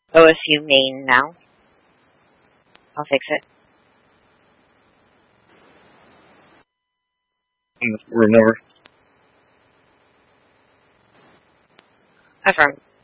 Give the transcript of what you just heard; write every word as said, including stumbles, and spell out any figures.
O S U main now. I'll fix it. Room number. Affirm.